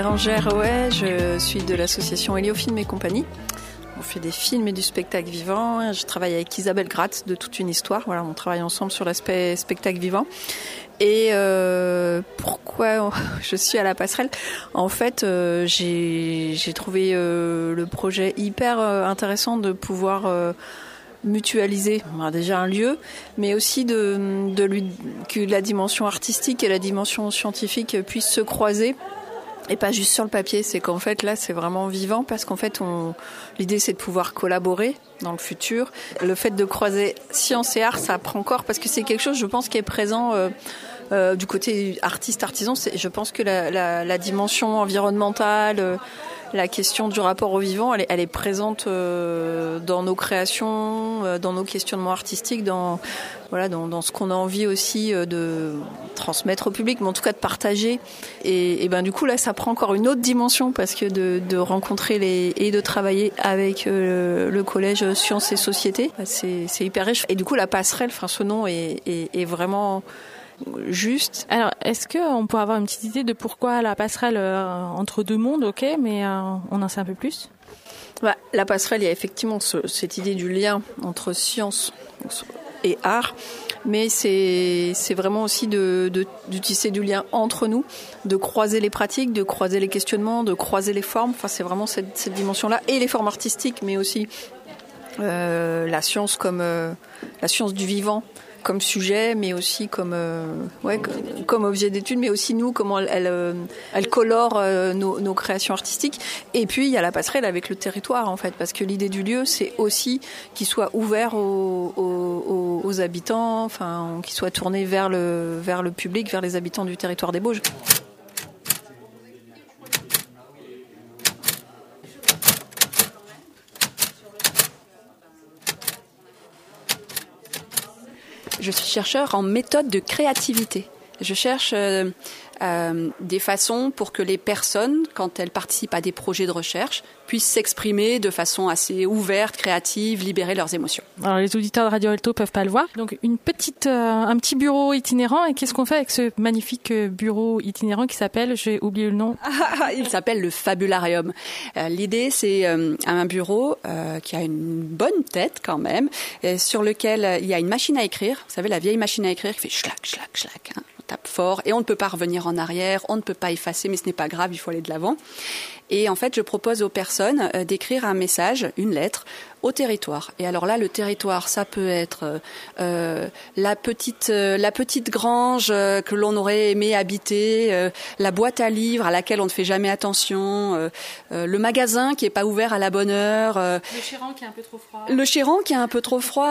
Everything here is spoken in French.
Bérengère, ouais, je suis de l'association Héliofilm et compagnie. On fait des films et du spectacle vivant. Je travaille avec Isabelle Gratt de Toute une histoire. Voilà, on travaille ensemble sur l'aspect spectacle vivant. Et pourquoi je suis à la passerelle ? En fait, j'ai trouvé le projet hyper intéressant de pouvoir mutualiser déjà un lieu, mais aussi que la dimension artistique et la dimension scientifique puissent se croiser. Et pas juste sur le papier, c'est qu'en fait là c'est vraiment vivant parce qu'en fait l'idée c'est de pouvoir collaborer dans le futur. Le fait de croiser science et art, ça prend corps parce que c'est quelque chose je pense qui est présent du côté artiste-artisan. Je pense que la dimension environnementale, la question du rapport au vivant, elle est présente dans nos créations, dans nos questionnements artistiques, dans ce qu'on a envie aussi de transmettre au public, mais en tout cas de partager. Et ben du coup là, ça prend encore une autre dimension parce que de rencontrer et de travailler avec le collège Sciences et Société, c'est hyper riche. Et du coup la passerelle, ce nom est vraiment juste. Alors, est-ce qu'on peut avoir une petite idée de pourquoi la passerelle entre deux mondes, ok, mais on en sait un peu plus ? La passerelle, il y a effectivement cette idée du lien entre science et art, mais c'est vraiment aussi de tisser du lien entre nous, de croiser les pratiques, de croiser les questionnements, de croiser les formes. Enfin, c'est vraiment cette dimension-là, et les formes artistiques, mais aussi la science comme la science du vivant comme sujet, mais aussi comme objet d'étude, mais aussi nous, comment elle colore nos créations artistiques. Et puis il y a la passerelle avec le territoire en fait, parce que l'idée du lieu, c'est aussi qu'il soit ouvert aux habitants, enfin qu'il soit tourné vers le public, vers les habitants du territoire des Bauges. Je suis chercheur en méthode de créativité. Je cherche des façons pour que les personnes, quand elles participent à des projets de recherche, puissent s'exprimer de façon assez ouverte, créative, libérer leurs émotions. Alors les auditeurs de Radio Alto peuvent pas le voir. Donc un petit bureau itinérant. Et qu'est-ce qu'on fait avec ce magnifique bureau itinérant qui s'appelle, j'ai oublié le nom. Il s'appelle le Fabularium. L'idée, c'est un bureau qui a une bonne tête quand même, sur lequel il y a une machine à écrire. Vous savez, la vieille machine à écrire qui fait schlac, schlac, schlac. On tape fort et on ne peut pas revenir en arrière, on ne peut pas effacer, mais ce n'est pas grave, il faut aller de l'avant. Et en fait, je propose aux personnes d'écrire un message, une lettre, au territoire. Et alors là, le territoire, ça peut être la petite grange que l'on aurait aimé habiter, la boîte à livres à laquelle on ne fait jamais attention, le magasin qui est pas ouvert à la bonne heure, le chéran qui est un peu trop froid. Le chéran qui est un peu trop froid.